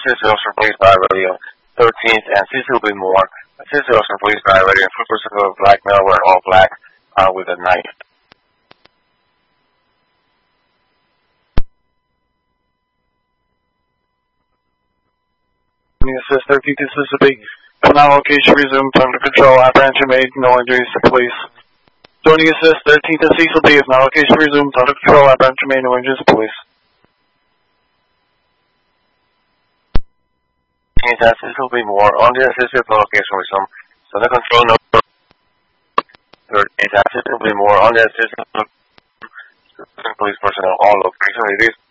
assist officer police by radio. 13th and Cecil B. Moore. Assist officer police by radio. Full person of black male wearing all black with a knife. Assist 13th and Cecil B. Now location resumed. Under control. Apprehension made. No injuries to police. Joining assist 13th and Cecil B. Now location resumed. Under control. Apprehension made. No injuries to police. And Cecil B. Moore on the assisted location resumed. Under control. No. 13th and Cecil B. Moore on the assisted police personnel. All location released.